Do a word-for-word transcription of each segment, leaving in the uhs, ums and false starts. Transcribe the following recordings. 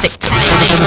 stick to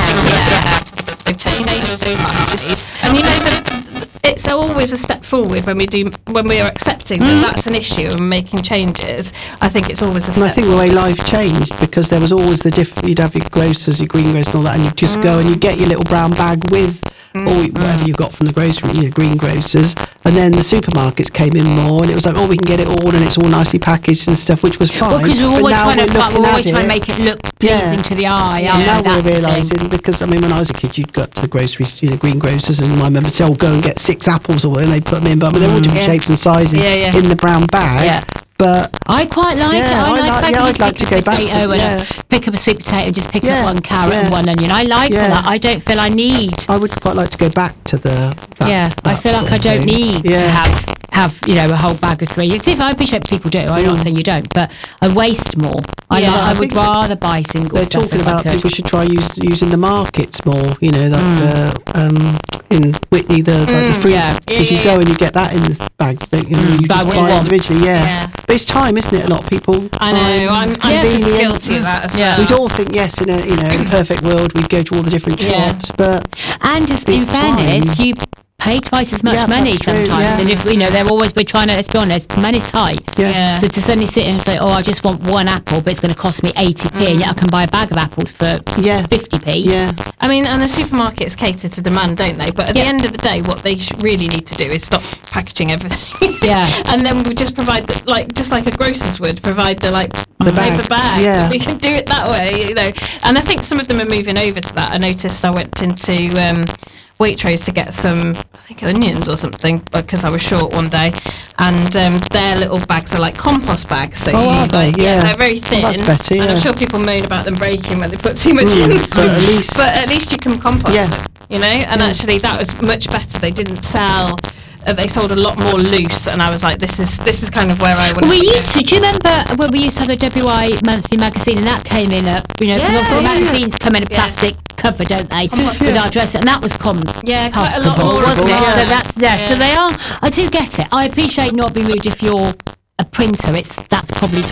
it. They've changed so much, and you know the, it's always a step forward when we do when we're accepting that that's an issue and making changes. I think it's always a step. And I think the way life changed, because there was always the different. You'd have your grocers, your greengrocers, and all that, and you'd just mm. go and you get your little brown bag with. Mm. Or whatever you got from the grocery, you know, greengrocers, and then the supermarkets came in more, and it was like, oh, we can get it all, and it's all nicely packaged and stuff, which was fine. Well, because we're always trying we're to, like, we're always it, trying to make it look pleasing yeah. to the eye. Yeah, yeah, now we're realising, because I mean, when I was a kid, you'd go up to the grocery, you know, greengrocers, and my mum would say, "Oh, go and get six apples," or and they put them in, but I mean, they're all different yeah. shapes and sizes yeah, yeah. in the brown bag. Yeah. But I quite like yeah, it. I, I like, like I yeah, can I'd just like pick to a go back potato to, and yeah. a, pick up a sweet potato and just pick yeah, up one carrot yeah. and one onion. I like yeah. all that. I don't feel I need. I would quite like to go back to the. That, yeah, that I feel like I don't thing. need yeah. to have have you know a whole bag of three. It's if I appreciate people do. I'm yeah. not saying you don't, but I waste more. I, Yeah, like, I I would rather buy single. They're stuff talking if I about could. people should try use, using the markets more. You know, like Mm. the um, in Whitney, the, like Mm, the fruit, yeah. because Yeah, you yeah, go and you get that in the bags, don't you? Mm, you buy just what you buy it want. individually, yeah. Yeah. But it's time, isn't it? A lot of people. I know. I'm, I'm Yeah, just convenient. guilty of that as Yeah. well. We'd all think yes, in a you know in a perfect world, we'd go to all the different Yeah. shops, but And just in It's fairness, time. you pay twice as much Yeah, money that's true, sometimes. yeah. And if you know, they're always we're trying to. Let's be honest, money's tight. yeah. Yeah. So to suddenly sit and say, oh, I just want one apple, but it's going to cost me eighty p, and yet I can buy a bag of apples for Yeah. fifty p. Yeah, I mean, and the supermarkets cater to demand, don't they? But at Yeah. the end of the day, what they sh- really need to do is stop packaging everything. Yeah. And then we just provide, the, like, just like a grocer's would provide the, like, The paper bag, bags. yeah. We can do it that way, you know. And I think some of them are moving over to that. I noticed I went into um, Waitrose to get some, I think, onions or something, because I was short one day. And um, their little bags are like compost bags. So Oh, you, are they? like, Yeah. they're very thin. Well, that's better, And I'm yeah. sure people moan about them breaking when they put too much Mm, in. but at least- but at least you can compost Yeah. them, you know. And actually, that was much better. They didn't sell. Uh, they sold a lot more loose, and I was like, "This is this is kind of where I want." We used to. Do you remember when we used to have a W I monthly magazine, and that came in a you know because Yeah, obviously yeah. magazines come in a Yeah. plastic cover, don't they? Compost- With yeah. our address, and that was com Yeah, quite a lot compostable, more, wasn't it? yeah. So that's yeah, Yeah. So they are. I do get it. I appreciate not being rude if you're a printer. It's that's probably